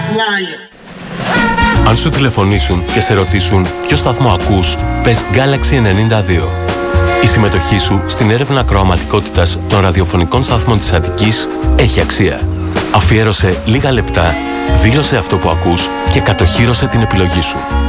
line. Αν σου τηλεφωνήσουν και σε ρωτήσουν ποιο σταθμό ακούς, πες Galaxy 92. Η συμμετοχή σου στην έρευνα ακροαματικότητας των ραδιοφωνικών σταθμών της Αττικής έχει αξία. Αφιέρωσε λίγα λεπτά, δήλωσε αυτό που ακούς και κατοχύρωσε την επιλογή σου.